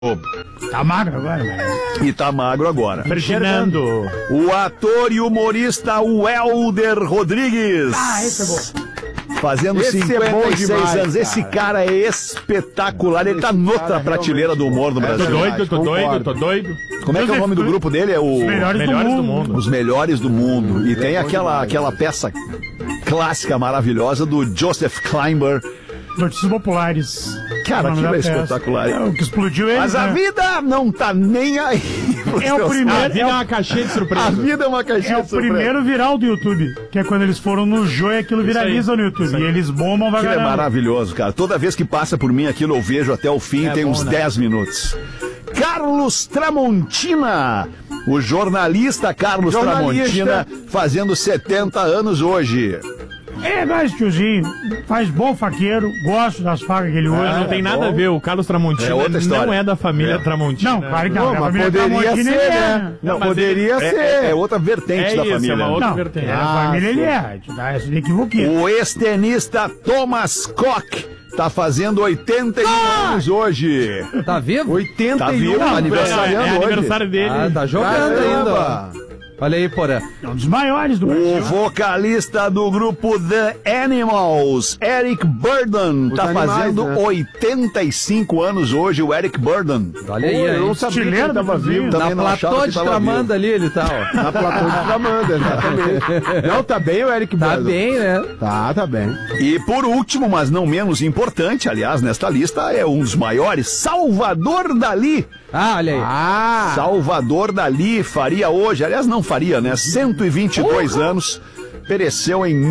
Tá magro agora, velho. E tá magro agora. Fernando. O ator e humorista Welder Rodrigues. Esse é bom. Fazendo Esse 56 é bom demais, anos. Esse cara é espetacular. Ele tá noutra prateleira do humor no Brasil. Tô doido. Como é que é o nome do grupo dele? É o Melhores do mundo. Os Melhores do Mundo. E tem aquela peça clássica maravilhosa do Joseph Klimber. Notícias populares. Cara, aquilo é espetacular. O que explodiu ele. Mas a vida não tá nem aí. É o primeiro. A vida é uma caixinha de surpresa. A vida é uma caixinha É de o surpresa. primeiro viral do YouTube. Que é quando eles foram no Jô e aquilo viraliza no YouTube. E eles bombam Aquilo é vagabundo. maravilhoso, cara. Toda vez que passa por mim aquilo eu vejo até o fim, tem uns 10 minutos. Carlos Tramontina. O jornalista Carlos Tramontina fazendo 70 anos hoje. É, mas tiozinho, faz bom faqueiro, gosto das facas que ele usa. Não tem nada a ver, o Carlos Tramontina É outra história. não é da família Tramontina. Não, claro que não. Mas A família poderia Tramontina, ser, ele é. né? Não, mas poderia ser. É outra vertente da família. É uma outra Não, vertente. a família ele é. Te dá essa de equivoquinha. O ex-tenista Thomas Koch tá fazendo 81 anos hoje. Tá vivo? 81, Tá vivo, velho. aniversariando É hoje. aniversário dele. Ah, tá jogando Caramba. ainda. Olha aí, Porã. É um dos maiores do O Brasil. vocalista do grupo The Animals, Eric Burdon, tá animais, fazendo né? 85 anos hoje, o Eric Burdon. Olha aí, Eu não hein? sabia que Estileiro ele tava do Brasil. vivo. Também Na não achava platô que de tava Tramanda ali ele tá, ó. Na platô de Tramanda, exatamente. Não, tá bem o Eric Tá Burdon. bem, né? Tá bem. E por último, mas não menos importante, aliás, nesta lista, é um dos maiores, Salvador Dalí. Ah, olha aí. Salvador Dalí faria hoje, aliás não faria, né? 122 anos, pereceu em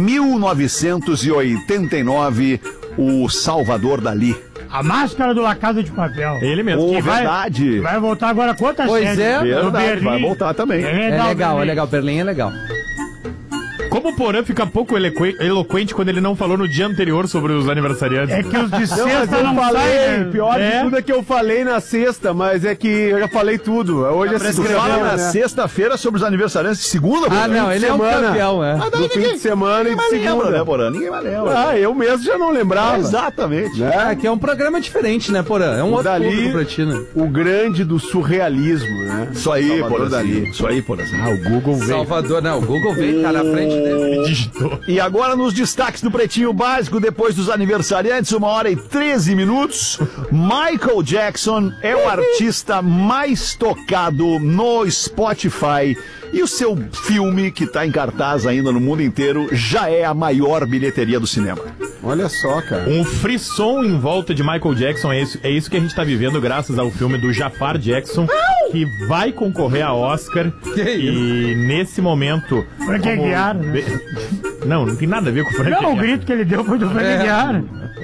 1989 o Salvador Dalí. A máscara do La Casa de Papel. Ele mesmo. Oh, Que vai- verdade. Vai voltar agora quantas Pois séries? é. No Verdade, Berlim. vai voltar também. É legal. Berlim é legal. Como o Porã fica pouco eloquente quando ele não falou no dia anterior sobre os aniversariantes. É que os de Não, mas sexta eu não falei, saem, né? pior de tudo é que eu falei na sexta, mas é que eu já falei tudo. Hoje é Tu segunda, fala na né? sexta-feira sobre os aniversariantes de segunda, Ah, Porã? não, ele é um semana. campeão, é. Do fim de semana e de Ninguém lembra, né, segunda. Porã? Ninguém vai lembrar. Ah, eu mesmo já não lembrava. Exatamente. Né? Aqui é um programa diferente, né, Porã? É um outro Dali, público pra ti, né? o grande do surrealismo, né? Isso aí, Salvador Porã. Dalí. Isso aí, Porã. O Google veio. Salvador, não, o Google veio, tá na frente dele. Digitou. E agora nos destaques do Pretinho Básico, depois dos aniversariantes, 1h13. Michael Jackson é o artista mais tocado no Spotify. E o seu filme, que está em cartaz ainda no mundo inteiro, já é a maior bilheteria do cinema. Olha só, cara. Um frisson em volta de Michael Jackson, é isso que a gente tá vivendo graças ao filme do Jafar Jackson, que vai concorrer a Oscar. E nesse momento... Frank Aguiar, né? Não tem nada a ver com o Frank Não, o Aguiar. grito que ele deu foi do Frank Aguiar.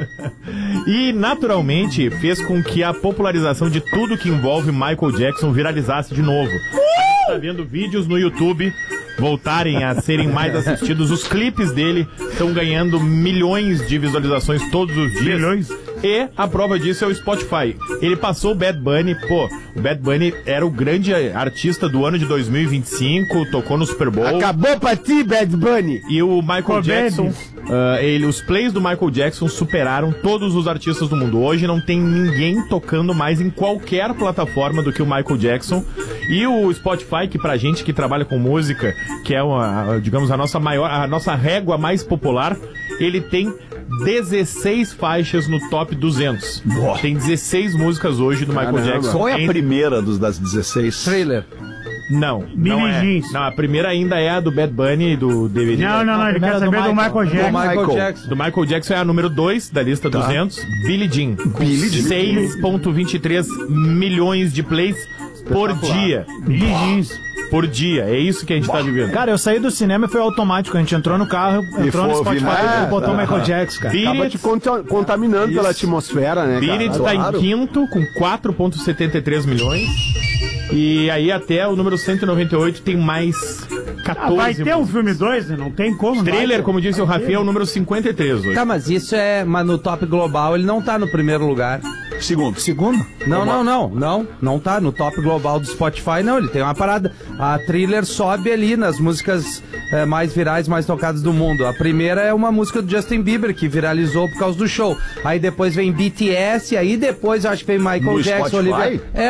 E, naturalmente, fez com que a popularização de tudo que envolve Michael Jackson viralizasse de novo. A gente tá vendo vídeos no YouTube voltarem a serem mais assistidos. Os clipes dele estão ganhando milhões de visualizações todos os dias. Milhões. E a prova disso é o Spotify. Ele passou o Bad Bunny. Pô, o Bad Bunny era o grande artista do ano de 2025, tocou no Super Bowl. Acabou pra ti, Bad Bunny. E o Michael Pô, Jackson, os plays do Michael Jackson superaram todos os artistas do mundo. Hoje não tem ninguém tocando mais em qualquer plataforma do que o Michael Jackson. E o Spotify, que pra gente que trabalha com música, que é digamos, a nossa régua mais popular, ele tem 16 faixas no top 200. Boa. Tem 16 músicas hoje do Michael Caramba. Jackson. Qual é a primeira das 16? Trailer. Não, Billie não é. Jeans. Não, a primeira ainda é a do Bad Bunny e do DVD. Não, ele quer saber do Michael Jackson. Michael Jackson. Do Michael Jackson é a número 2 da lista 200. Billie Jean. Billie Jean. 6,23 milhões de plays por dia. Billie Jeans. Por dia. É isso que a gente tá vivendo. Cara, eu saí do cinema e foi automático. A gente entrou no carro, entrou no foi Spotify ouvir, e botou o Michael Jackson, cara. Acaba Beat te contaminando pela atmosfera, né, Beat cara? tá Claro. em quinto com 4,73 milhões. E aí até o número 198 tem mais 14. Vai ter um filme 2, né? Não tem como. Trailer, não. como disse o Rafinha, é o número 53 hoje. Tá, mas isso é. Mas no top global ele não tá no primeiro lugar. Segundo. Segundo? Não tá no top global do Spotify, não. Ele tem uma parada. A Thriller sobe ali nas músicas mais virais, mais tocadas do mundo. A primeira é uma música do Justin Bieber, que viralizou por causa do show. Aí depois vem BTS, aí depois eu acho que vem Michael No Jackson, Spotify? Olivia.